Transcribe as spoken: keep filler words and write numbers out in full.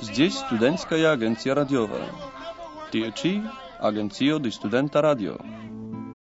Здесь студентская агенция радиова. Tie ĉi agencio de Studenta Radio.